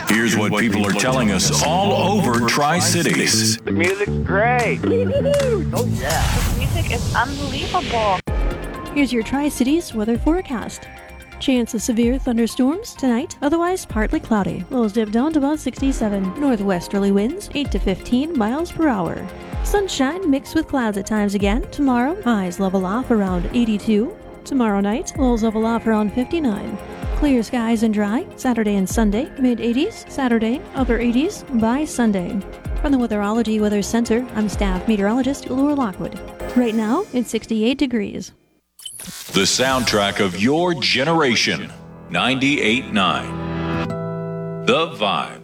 Here's what people are telling us all over Tri-Cities. The music's great. Oh, yeah. The music is unbelievable. Here's your Tri-Cities weather forecast. Chance of severe thunderstorms tonight, otherwise partly cloudy. Lows dip down to about 67. Northwesterly winds 8 to 15 miles per hour. Sunshine mixed with clouds at times again. Tomorrow, highs level off around 82. Tomorrow night, lows level off around 59. Clear skies and dry. Saturday and Sunday, mid-80s. Saturday, upper 80s by Sunday. From the Weatherology Weather Center, I'm staff meteorologist Laura Lockwood. Right now, it's 68 degrees. The soundtrack of your generation. 98.9. The Vibe.